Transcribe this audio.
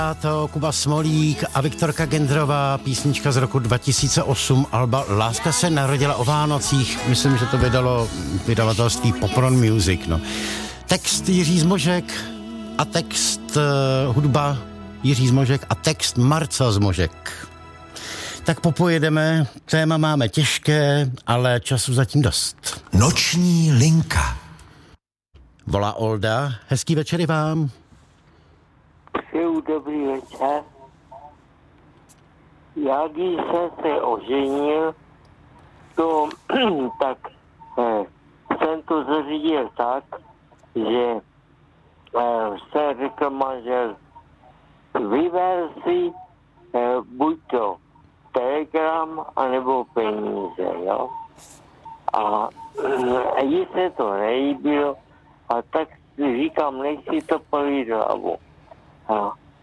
To Kuba Smolík a Viktorka Gendrová, písnička z roku 2008, alba Láska se narodila o Vánocích, myslím, že to vydalo vydavatelství Popron Music, no. Text Jiří Zmožek a text hudba Jiří Zmožek a text Marcel Zmožek. Tak popojedeme, téma máme těžké, ale času zatím dost. Noční linka. Volá Olda, hezký večer vám. Přeju dobrý večer. Já když jsem se oženil, tak jsem to zařídil tak, že se řekl manžel, vyber si buď to telegram, anebo peníze, jo. A jí se to nelíbilo, a tak říkám, nech si to polít hlavu. A